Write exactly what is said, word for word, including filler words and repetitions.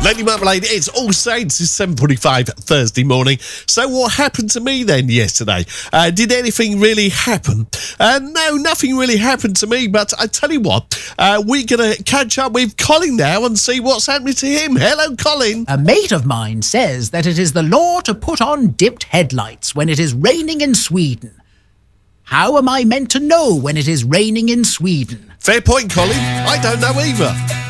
Lady Marmalade, it's All Saints. It's seven forty-five Thursday morning. So what happened to me then yesterday? Uh, did anything really happen? Uh, no, nothing really happened to me, but I tell you what, uh, we're going to catch up with Colin now and see what's happening to him. Hello, Colin. A mate of mine says that it is the law to put on dipped headlights when it is raining in Sweden. How am I meant to know when it is raining in Sweden? Fair point, Colin. I don't know either.